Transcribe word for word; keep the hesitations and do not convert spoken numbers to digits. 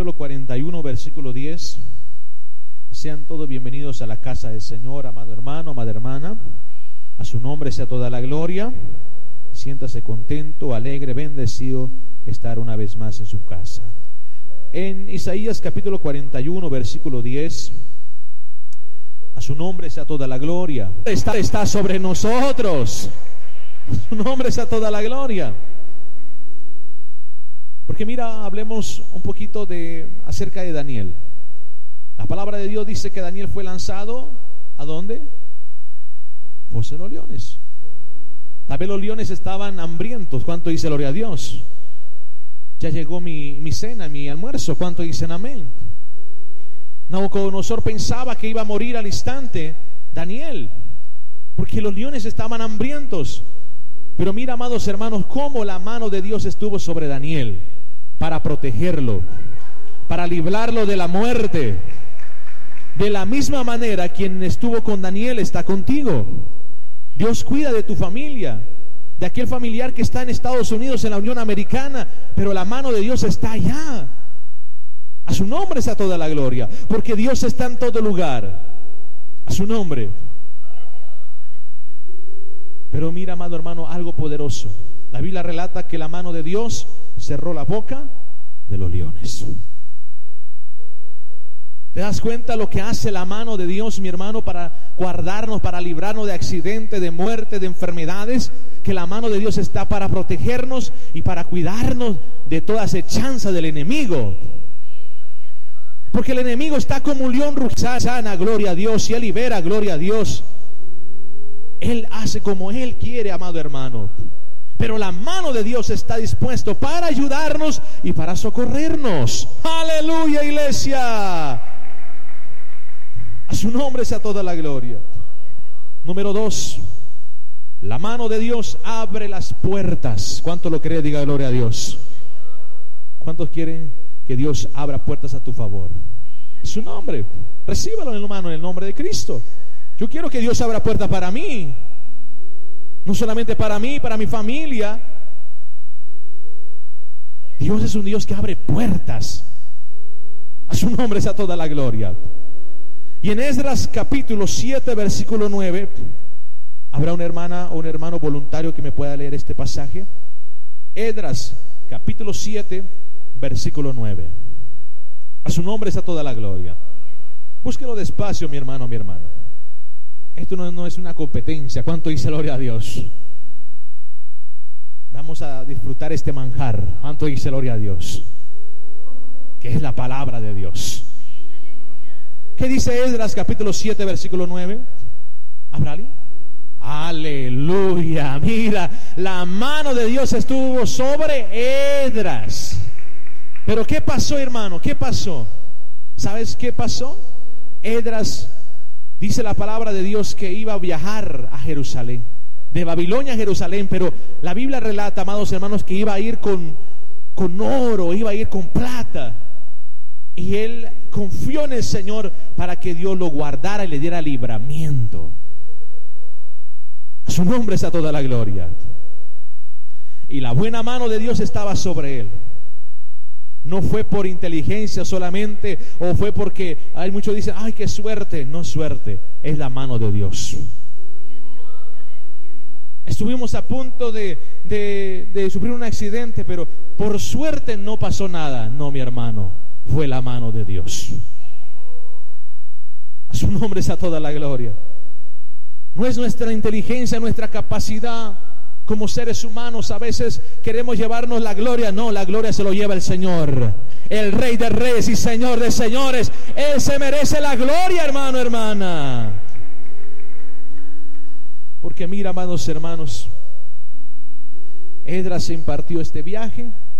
capítulo cuarenta y uno, versículo diez. Sean todos bienvenidos a la casa del Señor, amado hermano, amada hermana. A su nombre sea toda la gloria. Siéntase contento, alegre, bendecido estar una vez más en su casa. En Isaías capítulo cuarenta y uno, versículo diez. A su nombre sea toda la gloria. Está, está sobre nosotros. A su nombre sea toda la gloria. Porque mira, hablemos un poquito de acerca de Daniel. La palabra de Dios dice que Daniel fue lanzado ¿a dónde? Fosa de los leones. Tal vez los leones estaban hambrientos. ¿Cuánto dice gloria a Dios? Ya llegó mi, mi cena, mi almuerzo. ¿Cuánto dicen amén? Nabucodonosor pensaba que iba a morir al instante Daniel, porque los leones estaban hambrientos. Pero mira, amados hermanos, cómo la mano de Dios estuvo sobre Daniel para protegerlo, para librarlo de la muerte. De la misma manera, quien estuvo con Daniel está contigo. Dios cuida de tu familia, de aquel familiar que está en Estados Unidos, en la Unión Americana, pero la mano de Dios está allá. A su nombre está toda la gloria, porque Dios está en todo lugar. A su nombre. Pero mira, amado hermano, algo poderoso. La Biblia relata que la mano de Dios cerró la boca de los leones. ¿Te das cuenta lo que hace la mano de Dios, mi hermano, para guardarnos, para librarnos de accidentes, de muerte, de enfermedades? Que la mano de Dios está para protegernos y para cuidarnos de toda acechanza del enemigo. Porque el enemigo está como un león rugiente, gloria a Dios, y él libera, gloria a Dios. Él hace como él quiere, amado hermano. Pero la mano de Dios está dispuesto para ayudarnos y para socorrernos. Aleluya, iglesia. A su nombre sea toda la gloria. Número dos, la mano de Dios abre las puertas. ¿Cuánto lo cree? Diga gloria a Dios. ¿Cuántos quieren que Dios abra puertas a tu favor? Su nombre, recíbalo en mano en el nombre de Cristo. Yo quiero que Dios abra puertas para mí, no solamente para mí, para mi familia. Dios es un Dios que abre puertas. A su nombre sea toda la gloria. Y en Esdras capítulo siete, versículo nueve, ¿habrá una hermana o un hermano voluntario que me pueda leer este pasaje? Esdras capítulo siete, versículo nueve. A su nombre está toda la gloria. Búsquelo despacio, mi hermano, mi hermana. Esto no, no es una competencia. ¿Cuánto dice gloria a Dios? Vamos a disfrutar este manjar. ¿Cuánto dice gloria a Dios? Que es la palabra de Dios. ¿Qué dice Esdras capítulo siete, versículo nueve? ¿Habrá alguien? Aleluya. Mira, la mano de Dios estuvo sobre Esdras. Pero ¿qué pasó, hermano? ¿Qué pasó? ¿Sabes qué pasó? Esdras, dice la palabra de Dios, que iba a viajar a Jerusalén, de Babilonia a Jerusalén, pero la Biblia relata, amados hermanos, que iba a ir con, con oro, iba a ir con plata. Y él confió en el Señor para que Dios lo guardara y le diera libramiento. A su nombre está toda la gloria. Y la buena mano de Dios estaba sobre él. No fue por inteligencia solamente, o fue porque hay muchos dicen, ay, qué suerte. No es suerte, es la mano de Dios. Estuvimos a punto de, de, de sufrir un accidente, pero por suerte no pasó nada. No, mi hermano, fue la mano de Dios. A su nombre está toda la gloria. No es nuestra inteligencia, nuestra capacidad. Como seres humanos a veces queremos llevarnos la gloria. No, la gloria se lo lleva el Señor, el Rey de Reyes y Señor de Señores. Él se merece la gloria, hermano, hermana. Porque mira, amados hermanos, Esdras se impartió este viaje